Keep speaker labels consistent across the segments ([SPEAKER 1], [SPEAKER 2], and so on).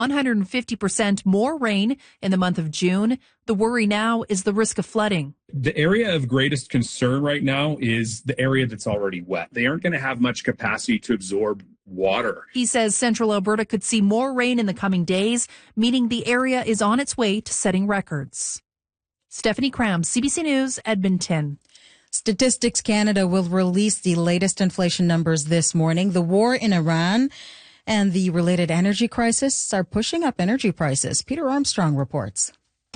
[SPEAKER 1] 150% more rain in the month of June. The worry now is the risk of flooding.
[SPEAKER 2] The area of greatest concern right now is the area that's already wet. They aren't going to have much capacity to absorb water.
[SPEAKER 1] He says central Alberta could see more rain in the coming days, meaning the area is on its way to setting records. Stephanie Cram, CBC News, Edmonton.
[SPEAKER 3] Statistics Canada will release the latest inflation numbers this morning. The war in Iran and the related energy crisis are pushing up energy prices. Peter Armstrong reports.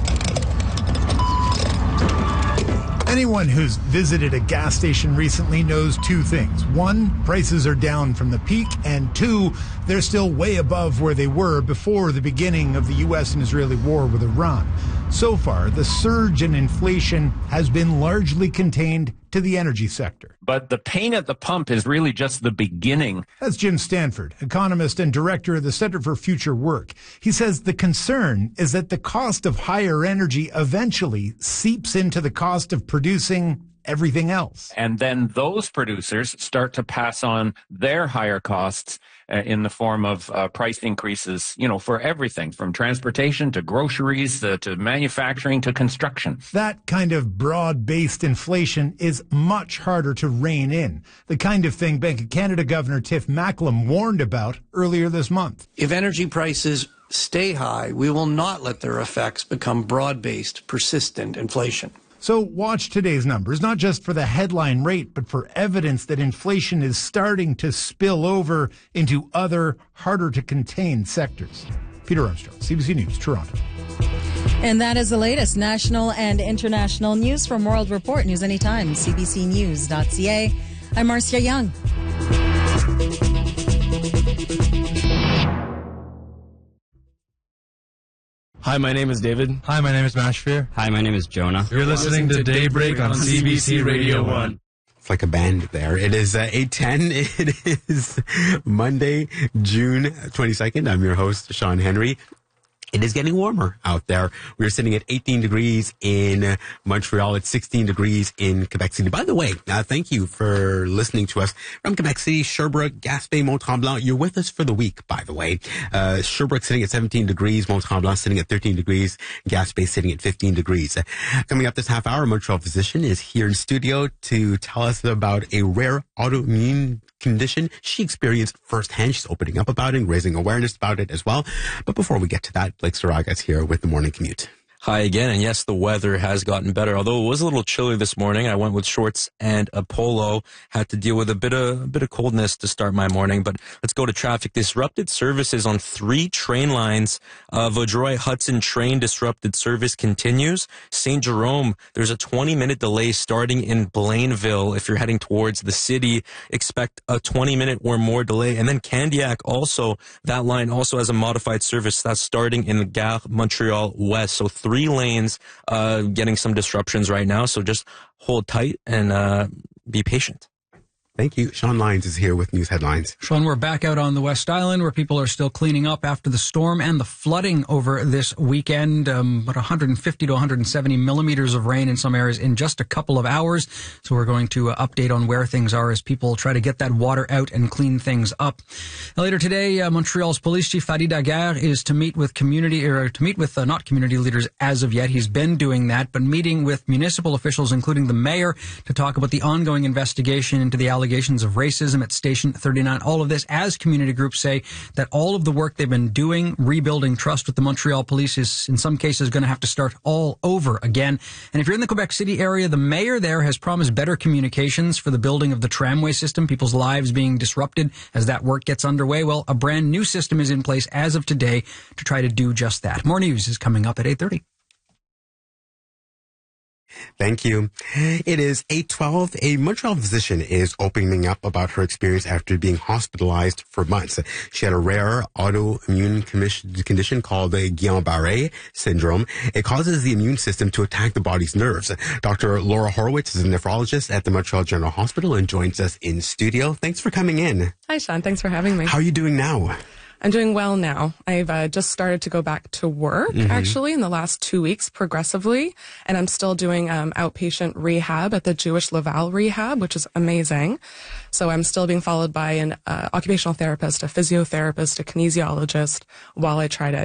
[SPEAKER 4] Anyone who's visited a gas station recently knows two things. One, prices are down from the peak, and two, they're still way above where they were before the beginning of the U.S. and Israeli war with Iran. So far, the surge in inflation has been largely contained to the energy sector.
[SPEAKER 5] But the pain at the pump is really just the beginning.
[SPEAKER 4] That's Jim Stanford, economist and director of the Center for Future Work. He says the concern is that the cost of higher energy eventually seeps into the cost of producing everything else.
[SPEAKER 5] And then those producers start to pass on their higher costs in the form of price increases, for everything from transportation to groceries to manufacturing to construction.
[SPEAKER 4] That kind of broad-based inflation is much harder to rein in. The kind of thing Bank of Canada Governor Tiff Macklem warned about earlier this month.
[SPEAKER 6] If energy prices stay high, we will not let their effects become broad-based, persistent inflation.
[SPEAKER 4] So watch today's numbers, not just for the headline rate, but for evidence that inflation is starting to spill over into other, harder to contain sectors. Peter Armstrong, CBC News, Toronto.
[SPEAKER 3] And that is the latest national and international news from World Report. News anytime, cbcnews.ca. I'm Marcia Young.
[SPEAKER 7] Hi, my name is David.
[SPEAKER 8] Hi, my name is Mashfir.
[SPEAKER 9] Hi, my name is Jonah.
[SPEAKER 8] You're listening to Daybreak on CBC Radio 1.
[SPEAKER 10] It's like a band there. It is 8:10. It is Monday, June 22nd. I'm your host, Sean Henry. It is getting warmer out there. We're sitting at 18 degrees in Montreal. It's 16 degrees in Quebec City. By the way, thank you for listening to us from Quebec City, Sherbrooke, Gaspé, Mont-Tremblant. You're with us for the week, by the way. Sherbrooke sitting at 17 degrees, Mont-Tremblant sitting at 13 degrees, Gaspé sitting at 15 degrees. Coming up this half hour, Montreal physician is here in studio to tell us about a rare autoimmune condition she experienced firsthand. She's opening up about it and raising awareness about it as well. But before we get to that, Blake Saraga is here with the morning commute.
[SPEAKER 11] Hi again, and yes, the weather has gotten better. Although it was a little chilly this morning, I went with shorts and a polo. Had to deal with a bit of coldness to start my morning. But let's go to traffic. Disrupted services on 3 train lines. Vaudreuil Hudson train disrupted service continues. St. Jerome, there's a 20-minute delay starting in Blainville. If you're heading towards the city, expect a 20-minute or more delay. And then Candiac also, that line also has a modified service that's starting in the Gare Montreal West. So 3 lanes getting some disruptions right now, so just hold tight and be patient.
[SPEAKER 10] Thank you. Sean Lyons is here with news headlines.
[SPEAKER 12] Sean, we're back out on the West Island where people are still cleaning up after the storm and the flooding over this weekend. About 150 to 170 millimeters of rain in some areas in just a couple of hours. So we're going to update on where things are as people try to get that water out and clean things up. Later today, Montreal's police chief Fadi Daguerre is to meet with not community leaders as of yet. He's been doing that, but meeting with municipal officials, including the mayor, to talk about the ongoing investigation into the allegations of racism at Station 39. All of this as community groups say that all of the work they've been doing, rebuilding trust with the Montreal police, is in some cases going to have to start all over again. And if you're in the Quebec City area, the mayor there has promised better communications for the building of the tramway system, people's lives being disrupted as that work gets underway. Well, a brand new system is in place as of today to try to do just that. More news is coming up at 8:30.
[SPEAKER 10] Thank you. It is 8:12. A Montreal physician is opening up about her experience after being hospitalized for months. She had a rare autoimmune condition called Guillain-Barré syndrome. It causes the immune system to attack the body's nerves. Dr. Laura Horowitz is a nephrologist at the Montreal General Hospital and joins us in studio. Thanks for coming in.
[SPEAKER 13] Hi, Sean. Thanks for having me.
[SPEAKER 10] How are you doing now?
[SPEAKER 9] I'm doing well now. I've just started to go back to work, actually, in the last 2 weeks progressively. And I'm still doing outpatient rehab at the Jewish Laval Rehab, which is amazing. So I'm still being followed by an occupational therapist, a physiotherapist, a kinesiologist, while I try to